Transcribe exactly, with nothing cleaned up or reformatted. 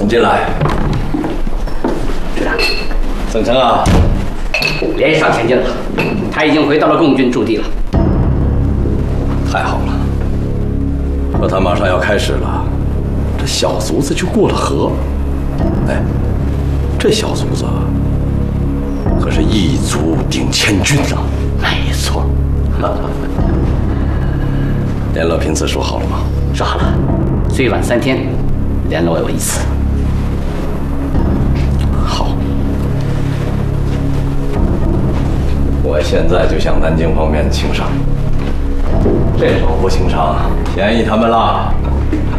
进来。 主长， 曾成啊， 连上前进了，他已经回到了共军驻地了。 太好了，可他马上要开始了，这小卒子就过了河。哎，这小卒子可是一卒顶千军呐！ 没错。 联络频次说好了吗？ 说好了，最晚三天联络我一次。 好，我现在就向南京方面请上。这手不请上，便宜他们了。